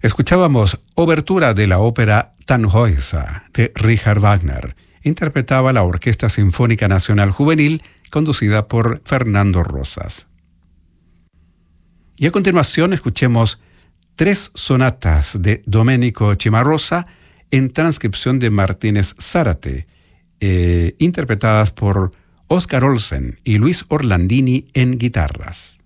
Escuchábamos Obertura de la ópera Tannhäuser de Richard Wagner. Interpretaba la Orquesta Sinfónica Nacional Juvenil, conducida por Fernando Rosas. Y a continuación escuchemos 3 sonatas de Domenico Cimarosa en transcripción de Martínez Zárate, interpretadas por Oscar Olsen y Luis Orlandini en guitarras.